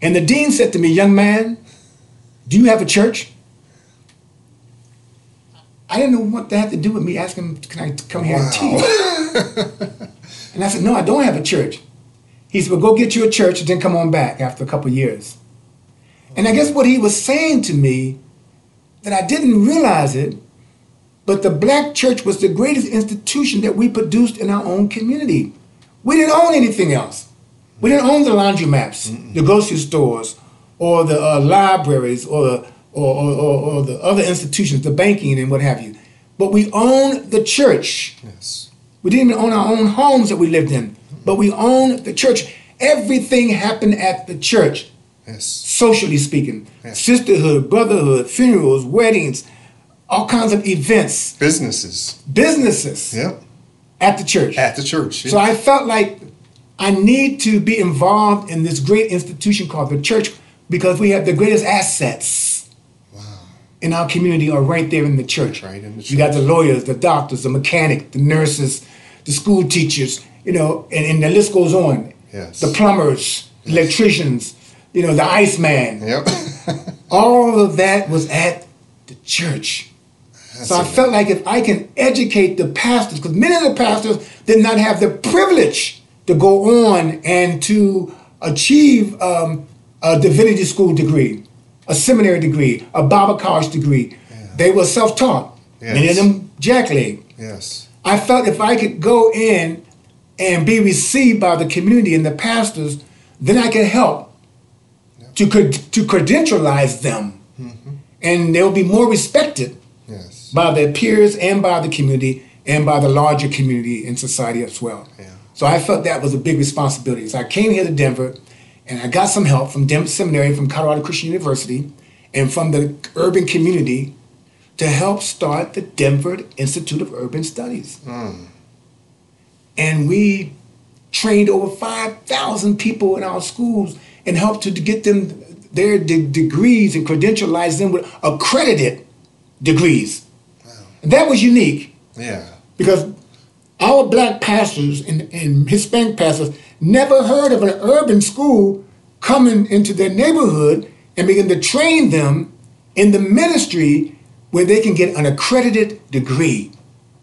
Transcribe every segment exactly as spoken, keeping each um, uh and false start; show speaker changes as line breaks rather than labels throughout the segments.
And the dean said to me, young man, do you have a church? I didn't know what that had to do with me asking him, can I come here
wow.
and teach? And I said, no, I don't have a church. He said, well, go get you a church and then come on back after a couple of years. And I guess what he was saying to me, that I didn't realize it, but the black church was the greatest institution that we produced in our own community. We didn't own anything else. We didn't own the laundromats, mm-mm. the grocery stores, or the uh, libraries, or the, or, or, or, or the other institutions, the banking and what have you. But we owned the church.
Yes.
We didn't even own our own homes that we lived in, but we owned the church. Everything happened at the church,
yes.
socially speaking.
Yes.
Sisterhood, brotherhood, funerals, weddings, all kinds of events.
Businesses.
Businesses.
Yep.
At the church.
At the church. Yeah.
So I felt like I need to be involved in this great institution called the church because we have the greatest assets
wow.
in our community are right there in the church.
Right in the church.
You got the lawyers, the doctors, the mechanic, the nurses, the school teachers, you know, and, and the list goes on.
Yes.
The plumbers,
yes.
electricians, you know, the iceman.
Yep.
All of that was at the church. That's so I felt like if I can educate the pastors, because many of the pastors did not have the privilege to go on and to achieve um, a divinity school degree, a seminary degree, a Bible college degree. Yeah. They were self-taught.
Yes.
Many of them jackleg.
Yes.
I felt if I could go in and be received by the community and the pastors, then I could help yep. to to credentialize them, mm-hmm. and they'll be more respected.
Yes.
By their peers and by the community and by the larger community and society as well.
Yeah.
So I felt that was a big responsibility. So I came here to Denver and I got some help from Denver Seminary, from Colorado Christian University, and from the urban community to help start the Denver Institute of Urban Studies.
Mm.
And we trained over five thousand people in our schools and helped to get them their de- degrees and credentialize them with accredited degrees. Wow. And that was unique.
Yeah.
Because our black pastors and, and Hispanic pastors never heard of an urban school coming into their neighborhood and begin to train them in the ministry where they can get an accredited degree.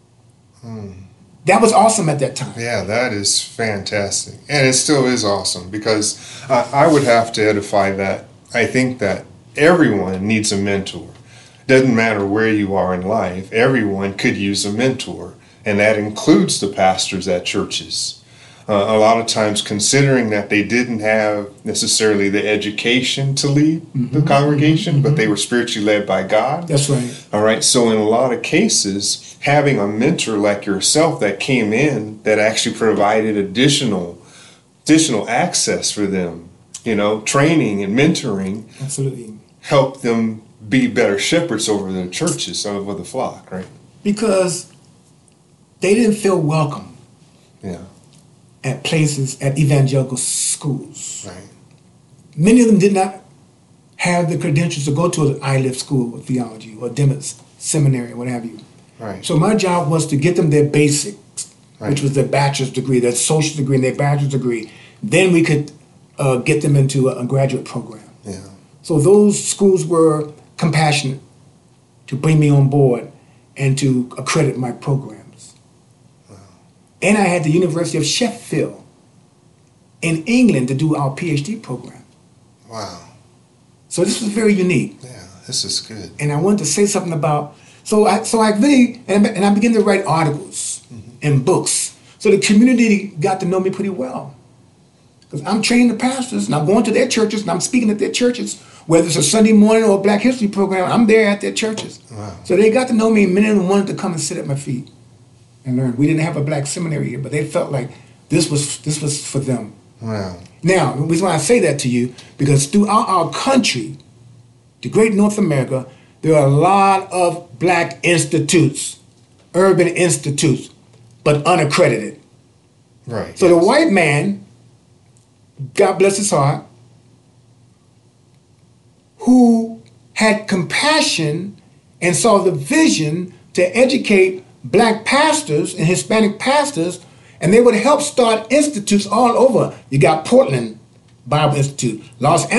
Hmm. That was awesome at that time.
Yeah, that is fantastic. And it still is awesome because uh, I would have to edify that. I think that everyone needs a mentor. Doesn't matter where you are in life, everyone could use a mentor, and that includes the pastors at churches. Uh, a lot of times considering that they didn't have necessarily the education to lead mm-hmm. the congregation, mm-hmm. but they were spiritually led by God.
That's right.
All right, so in a lot of cases, having a mentor like yourself that came in that actually provided additional, additional access for them, you know, training and mentoring.
Absolutely.
Helped them be better shepherds over the churches, over the flock, right?
Because they didn't feel welcome
yeah.
at places, at evangelical schools.
Right.
Many of them did not have the credentials to go to an I L I F school of theology or Demis seminary or what have you.
Right.
So my job was to get them their basics,
right.
which was their bachelor's degree, their social degree, and their bachelor's degree. Then we could uh, get them into a, a graduate program.
Yeah.
So those schools were compassionate to bring me on board and to accredit my programs. Wow. And I had the University of Sheffield in England to do our PhD program.
Wow.
So this was very unique.
Yeah, this is good.
And I wanted to say something about, so I, so I really, and I, and I began to write articles mm-hmm. and books. So the community got to know me pretty well. Because I'm training the pastors, and I'm going to their churches, and I'm speaking at their churches. Whether it's a Sunday morning or a Black History program, I'm there at their churches.
Wow.
So they got to know me, and many of them wanted to come and sit at my feet and learn. We didn't have a black seminary here, but they felt like this was this was for them.
Wow.
Now, the reason why I say that to you, because throughout our country, the great North America, there are a lot of black institutes, urban institutes, but unaccredited.
Right.
So
yes.
the white man, God bless his heart, who had compassion and saw the vision to educate black pastors and Hispanic pastors, and they would help start institutes all over. You got Portland Bible Institute, Los Angeles